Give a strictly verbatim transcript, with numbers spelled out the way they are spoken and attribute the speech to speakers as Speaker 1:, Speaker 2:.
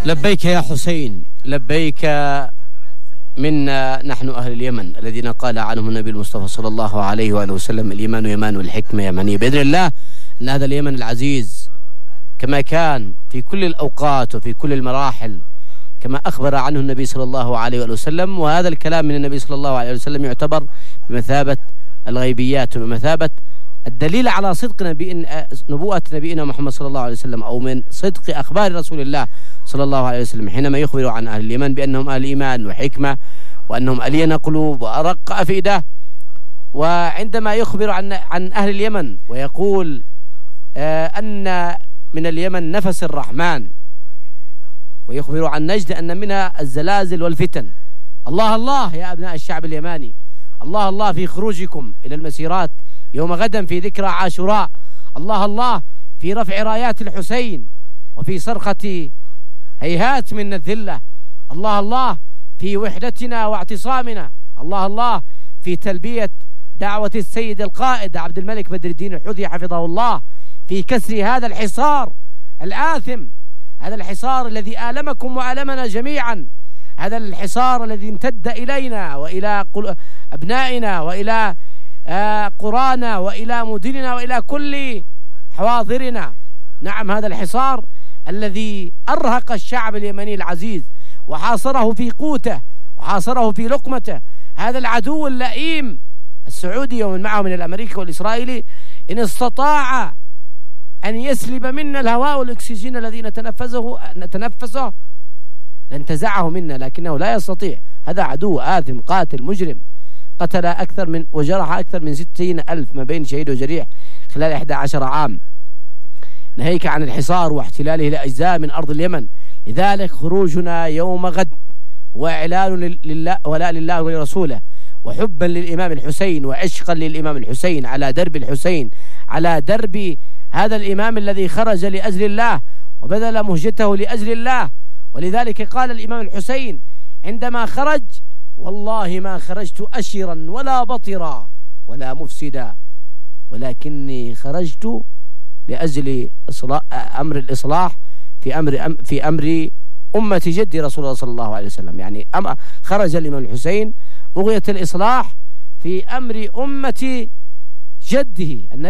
Speaker 1: لبيك يا حسين، لبيك منا نحن أهل اليمن الذين قال عنهم النبي المصطفى صلى الله عليه وآله وسلم: الإيمان يمان والحكمة يمانية. بإذن الله أن هذا اليمن العزيز كما كان في كل الأوقات وفي كل المراحل كما أخبر عنه النبي صلى الله عليه وآله وسلم، وهذا الكلام من النبي صلى الله عليه وسلم يعتبر بمثابة الغيبيات وبمثابة الدليل على صدق نبي نبوءة نبينا محمد صلى الله عليه وسلم، أو من صدق أخبار رسول الله صلى الله عليه وسلم حينما يخبر عن أهل اليمن بأنهم أهل إيمان وحكمة وأنهم ألين قلوب وأرق أفئدة. وعندما يخبر عن عن أهل اليمن ويقول آه أن من اليمن نفس الرحمن، ويخبر عن نجد أن منها الزلازل والفتن. الله الله يا أبناء الشعب اليماني، الله الله في خروجكم إلى المسيرات يوم غدا في ذكرى عاشوراء، الله الله في رفع رايات الحسين وفي صرخة هيهات من الذلة، الله الله في وحدتنا واعتصامنا، الله الله في تلبية دعوة السيد القائد عبد الملك بدر الدين الحوثي حفظه الله في كسر هذا الحصار الآثم، هذا الحصار الذي آلمكم وآلمنا جميعا، هذا الحصار الذي امتد إلينا وإلى أبنائنا وإلى قرانا وإلى مدننا وإلى كل حواضرنا. نعم، هذا الحصار الذي أرهق الشعب اليمني العزيز وحاصره في قوته وحاصره في لقمته، هذا العدو اللئيم السعودي ومن معه من الأمريكي والإسرائيلي إن استطاع أن يسلب منا الهواء والأكسجين الذي نتنفسه نتنفسه لانتزعه منا، لكنه لا يستطيع. هذا عدو آثم قاتل مجرم، قتل أكثر من وجرح أكثر من ستين ألف ما بين شهيد وجريح خلال إحدى عشر عام، ناهيك عن الحصار واحتلاله لأجزاء من أرض اليمن. لذلك خروجنا يوم غد وإعلان لله ولاء لله ولرسوله وحبا للإمام الحسين وعشقا للإمام الحسين، على درب الحسين، على درب هذا الإمام الذي خرج لأجل الله وبذل مهجته لأجل الله. ولذلك قال الإمام الحسين عندما خرج: والله ما خرجت أشرا ولا بطرا ولا مفسدا، ولكني خرجت لأجل أمر الإصلاح في أمر في أمر أمة جدي رسول الله صلى الله عليه وسلم. يعني أما خرج الإمام الحسين بغية الإصلاح في أمر أمة جده.